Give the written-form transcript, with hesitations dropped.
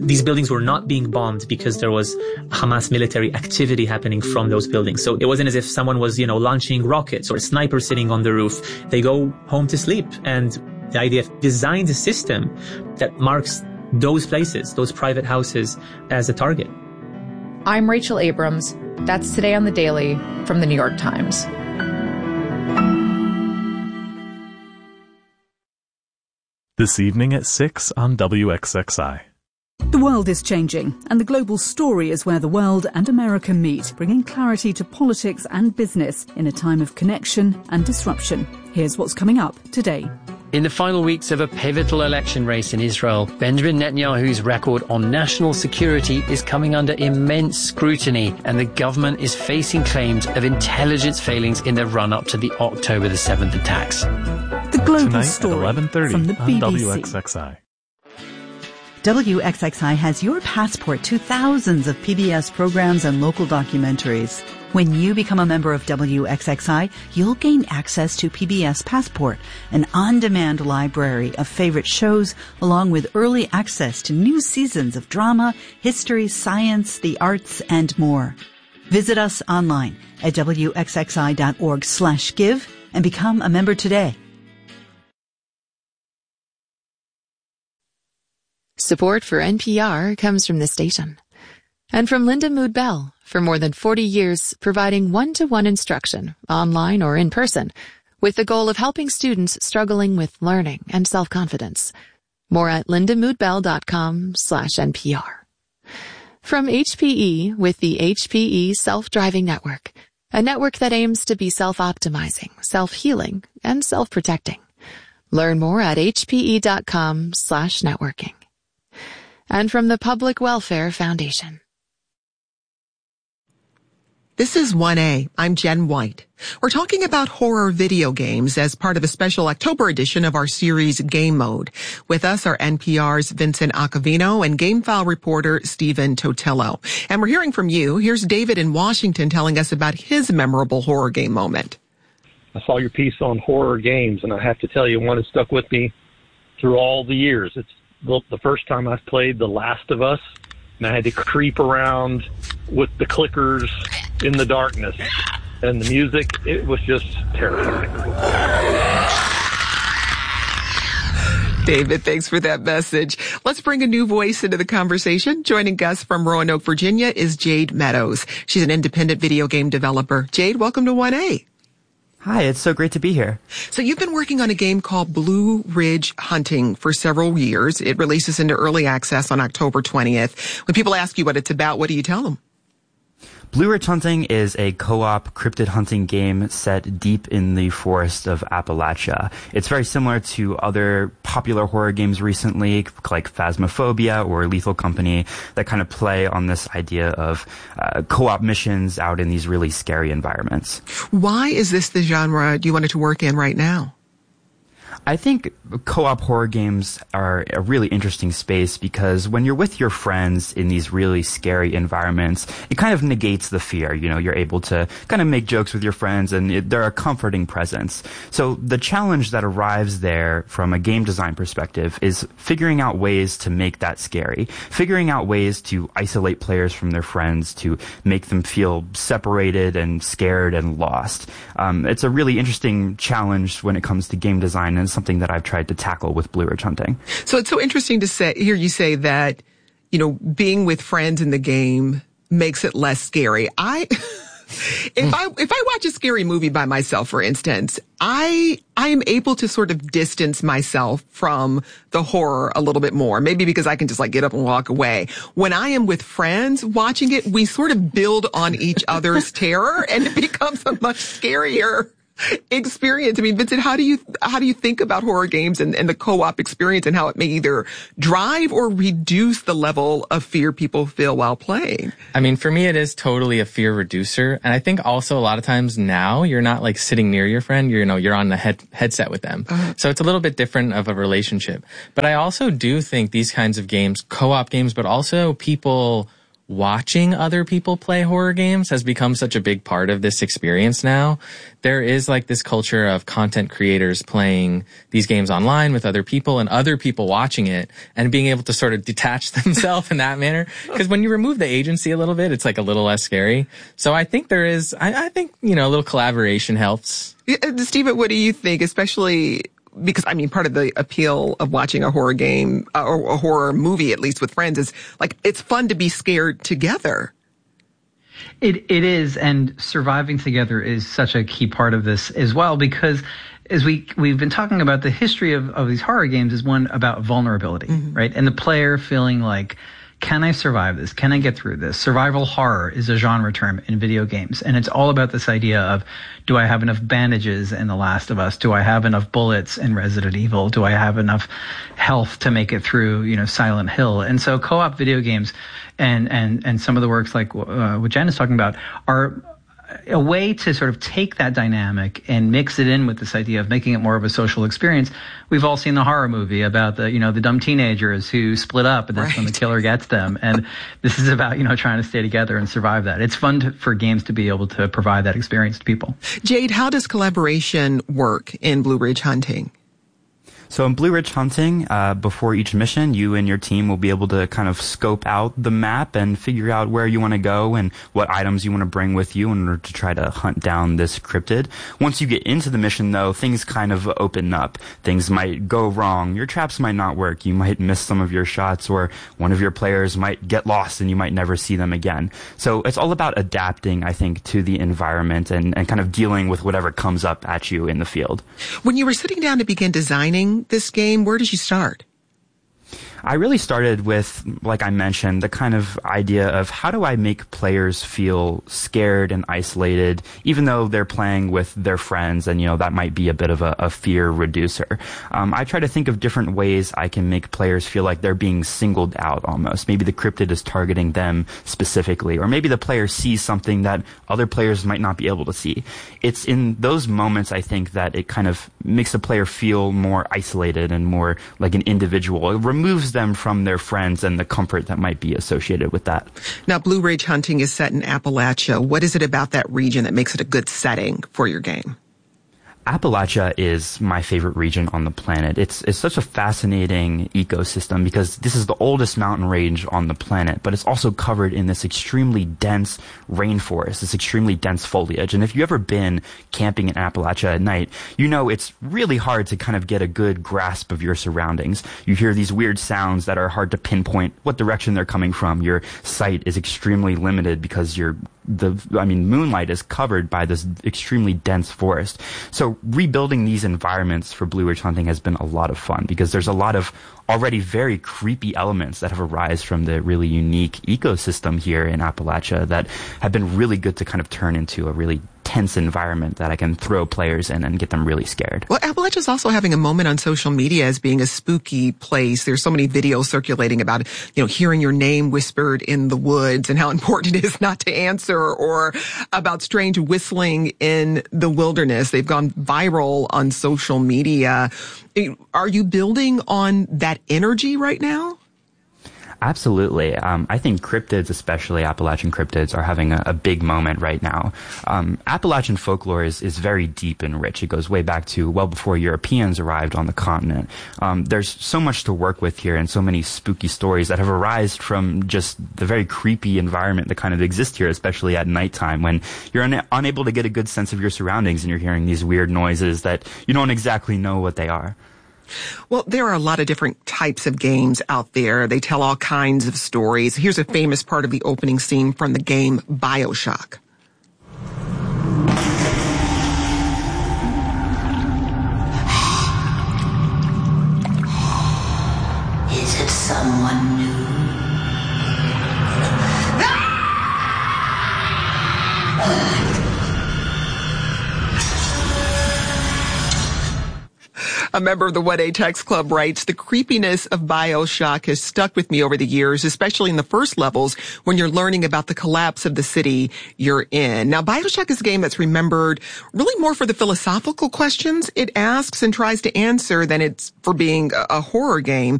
these buildings were not being bombed because there was Hamas military activity happening from those buildings. So it wasn't as if someone was, launching rockets or a sniper sitting on the roof. They go home to sleep. And the IDF designed a system that marks those places, those private houses, as a target. I'm Rachel Abrams. That's Today on the Daily from the New York Times. This evening at 6 on WXXI. The world is changing, and the global story is where the world and America meet, bringing clarity to politics and business in a time of connection and disruption. Here's what's coming up today. In the final weeks of a pivotal election race in Israel, Benjamin Netanyahu's record on national security is coming under immense scrutiny, and the government is facing claims of intelligence failings in the run-up to the October the 7th attacks. The global Tonight story at 11:30 from the on BBC. WXXI. WXXI has your passport to thousands of PBS programs and local documentaries. When you become a member of WXXI, you'll gain access to PBS Passport, an on-demand library of favorite shows, along with early access to new seasons of drama, history, science, the arts, and more. Visit us online at wxxi.org/give and become a member today. Support for NPR comes from the station. And from Linda Mood Bell, for more than 40 years, providing one-to-one instruction, online or in person, with the goal of helping students struggling with learning and self-confidence. More at lindamoodbell.com/NPR. From HPE with the HPE Self-Driving Network, a network that aims to be self-optimizing, self-healing, and self-protecting. Learn more at hpe.com/networking. And from the Public Welfare Foundation. This is 1A. I'm Jen White. We're talking about horror video games as part of a special October edition of our series Game Mode. With us are NPR's Vincent Acavino and GameFile reporter Stephen Totillo. And we're hearing from you. Here's David in Washington telling us about his memorable horror game moment. I saw your piece on horror games, and I have to tell you, one has stuck with me through all the years. It's the first time I played The Last of Us, and I had to creep around with the clickers in the darkness. And the music, it was just terrifying. David, thanks for that message. Let's bring a new voice into the conversation. Joining us from Roanoke, Virginia is Jade Meadows. She's an independent video game developer. Jade, welcome to 1A. Hi, it's so great to be here. So you've been working on a game called Blue Ridge Hunting for several years. It releases into early access on October 20th. When people ask you what it's about, what do you tell them? Blue Ridge Hunting is a co-op cryptid hunting game set deep in the forest of Appalachia. It's very similar to other popular horror games recently, like Phasmophobia or Lethal Company, that kind of play on this idea of co-op missions out in these really scary environments. Why is this the genre you wanted to work in right now? I think co-op horror games are a really interesting space because when you're with your friends in these really scary environments, it kind of negates the fear. You know, you're able to kind of make jokes with your friends and they're a comforting presence. So the challenge that arrives there from a game design perspective is figuring out ways to make that scary, figuring out ways to isolate players from their friends, to make them feel separated and scared and lost. It's a really interesting challenge when it comes to game design, and something that I've tried to tackle with Blue Ridge Hunting. So it's so interesting to hear you say that, you know, being with friends in the game makes it less scary. If I watch a scary movie by myself, for instance, I am able to sort of distance myself from the horror a little bit more. Maybe because I can just get up and walk away. When I am with friends watching it, we sort of build on each other's terror and it becomes a much scarier experience. I mean, Vincent, how do you think about horror games and the co-op experience and how it may either drive or reduce the level of fear people feel while playing? I mean, for me, it is totally a fear reducer. And I think also a lot of times now you're not sitting near your friend, you're on the headset with them. So it's a little bit different of a relationship. But I also do think these kinds of games, co-op games, but also people watching other people play horror games has become such a big part of this experience now. There is like this culture of content creators playing these games online with other people and other people watching it and being able to sort of detach themselves in that manner. Because when you remove the agency a little bit, it's like a little less scary. So I think there is, I think, you know, a little collaboration helps. Stephen, what do you think, especially because, I mean, part of the appeal of watching a horror game or a horror movie, at least with friends, is like it's fun to be scared together. It is, and surviving together is such a key part of this as well, because as we've been talking about, the history of these horror games is one about vulnerability, right? And the player feeling like, can I survive this? Can I get through this? Survival horror is a genre term in video games. And it's all about this idea of, do I have enough bandages in The Last of Us? Do I have enough bullets in Resident Evil? Do I have enough health to make it through, you know, Silent Hill? And so co-op video games and some of the works like what Jen is talking about are a way to sort of take that dynamic and mix it in with this idea of making it more of a social experience. We've all seen the horror movie about the dumb teenagers who split up, and that's when the killer gets them. And this is about, trying to stay together and survive that. It's fun for games to be able to provide that experience to people. Jade, how does collaboration work in Blue Ridge Hunting? So in Blue Ridge Hunting, before each mission, you and your team will be able to kind of scope out the map and figure out where you want to go and what items you want to bring with you in order to try to hunt down this cryptid. Once you get into the mission, though, things kind of open up. Things might go wrong. Your traps might not work. You might miss some of your shots, or one of your players might get lost and you might never see them again. So it's all about adapting, I think, to the environment and kind of dealing with whatever comes up at you in the field. When you were sitting down to begin designing this game, where did you start? I really started with, like I mentioned, the kind of idea of how do I make players feel scared and isolated, even though they're playing with their friends, and, that might be a bit of a fear reducer. I try to think of different ways I can make players feel like they're being singled out almost. Maybe the cryptid is targeting them specifically, or maybe the player sees something that other players might not be able to see. It's in those moments, I think, that it kind of makes the player feel more isolated and more like an individual. It removes them from their friends and the comfort that might be associated with that. Now, Blue Ridge Hunting is set in Appalachia. What is it about that region that makes it a good setting for your game? Appalachia is my favorite region on the planet. It's such a fascinating ecosystem because this is the oldest mountain range on the planet, but it's also covered in this extremely dense rainforest, this extremely dense foliage. And if you've ever been camping in Appalachia at night, it's really hard to kind of get a good grasp of your surroundings. You hear these weird sounds that are hard to pinpoint what direction they're coming from. Your sight is extremely limited because moonlight is covered by this extremely dense forest. So rebuilding these environments for Blue Ridge Hunting has been a lot of fun because there's a lot of already very creepy elements that have arisen from the really unique ecosystem here in Appalachia that have been really good to kind of turn into a really tense environment that I can throw players in and get them really scared. Well, Appalachia's also having a moment on social media as being a spooky place. There's so many videos circulating about, hearing your name whispered in the woods and how important it is not to answer, or about strange whistling in the wilderness. They've gone viral on social media. Are you building on that energy right now? Absolutely. I think cryptids, especially Appalachian cryptids, are having a big moment right now. Appalachian folklore is very deep and rich. It goes way back to well before Europeans arrived on the continent. There's so much to work with here and so many spooky stories that have arisen from just the very creepy environment that kind of exists here, especially at nighttime when you're unable to get a good sense of your surroundings and you're hearing these weird noises that you don't exactly know what they are. Well, there are a lot of different types of games out there. They tell all kinds of stories. Here's a famous part of the opening scene from the game BioShock. Is it someone new? A member of the 1A Text Club writes, the creepiness of BioShock has stuck with me over the years, especially in the first levels when you're learning about the collapse of the city you're in. Now, BioShock is a game that's remembered really more for the philosophical questions it asks and tries to answer than it's for being a horror game.